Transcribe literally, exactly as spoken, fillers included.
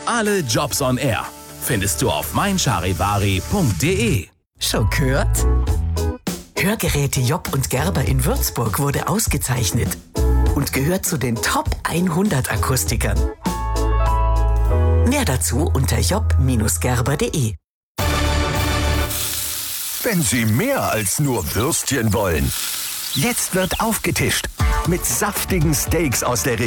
Alle Jobs on Air findest du auf mein charivari punkt de. Schon gehört? Hörgeräte Job und Gerber in Würzburg wurde ausgezeichnet und gehört zu den Top hundert Akustikern. Mehr dazu unter job Bindestrich gerber punkt de. Wenn Sie mehr als nur Würstchen wollen. Jetzt wird aufgetischt mit saftigen Steaks aus der Region.